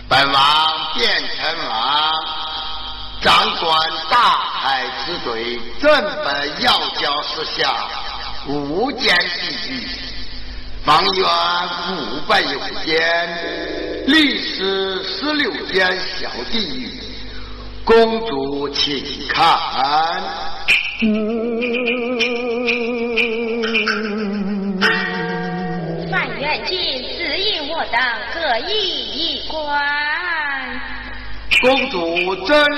本王变成王，掌管大海之水，正本要教之下无间地狱，方圆500有间，历时16间小地狱。公主请看。 范元君指引我等各一关。 公主真